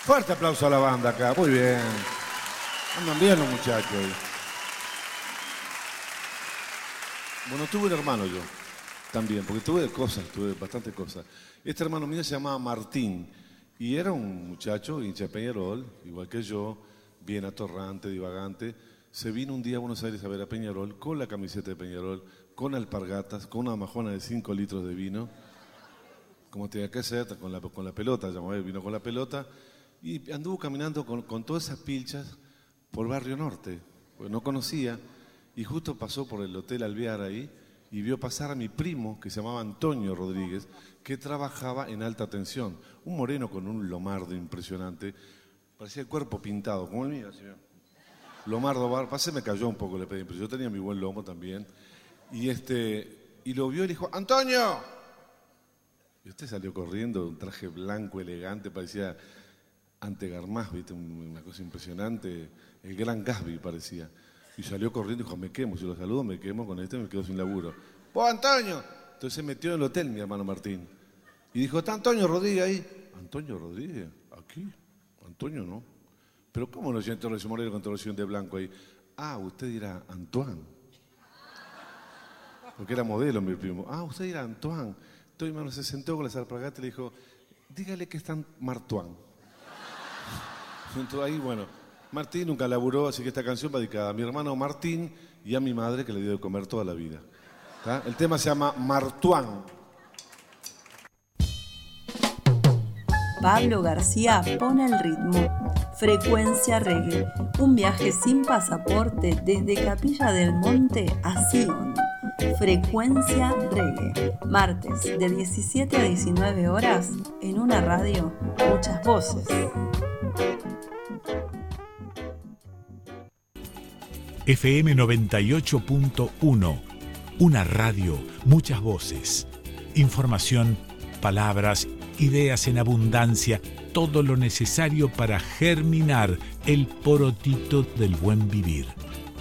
Fuerte aplauso a la banda acá, muy bien. Andan bien los muchachos. Bueno, tuve un hermano yo, también, porque tuve bastantes cosas. Este hermano mío se llamaba Martín, y era un muchacho, hincha de Peñarol, igual que yo, bien atorrante, divagante. Se vino un día a Buenos Aires a ver a Peñarol, con la camiseta de Peñarol, con alpargatas, con una majona de 5 litros de vino, como tenía que ser, con la pelota, vino con la pelota, y anduvo caminando con todas esas pilchas por Barrio Norte, porque no conocía, y justo pasó por el Hotel Alvear ahí, y vio pasar a mi primo, que se llamaba Antonio Rodríguez, que trabajaba en alta tensión. Un moreno con un lomardo impresionante, parecía el cuerpo pintado, como el mío, así, lomardo, se me cayó un poco, le pedí, pero yo tenía mi buen lomo también. Y lo vio y le dijo, ¡Antonio! Y usted salió corriendo, un traje blanco, elegante, parecía Antegarmás, ¿viste? Una cosa impresionante, el gran Gatsby parecía. Y salió corriendo y dijo, me quemo, si lo saludo me quemo con este, me quedo sin laburo. ¡Vos, Antonio! Entonces se metió en el hotel mi hermano Martín. Y dijo, ¿está Antonio Rodríguez ahí? ¿Antonio Rodríguez? ¿Aquí? Antonio no. ¿Pero cómo no siento ese moreno con todo de blanco ahí? Ah, usted dirá Antoine. Porque era modelo mi primo. Ah, usted dirá Antoine. Entonces mi hermano se sentó con las alpargatas y le dijo, dígale que está Martuán. Entonces ahí, bueno, Martín nunca laburó, así que esta canción va dedicada a mi hermano Martín y a mi madre, que le dio de comer toda la vida. ¿Tá? El tema se llama Martuán. Pablo García pone el ritmo. Frecuencia Reggae, un viaje sin pasaporte desde Capilla del Monte a Sion. Frecuencia Reggae, martes de 17 a 19 horas en una radio, muchas voces. FM 98.1, una radio, muchas voces. Información, palabras, ideas en abundancia, todo lo necesario para germinar el porotito del buen vivir.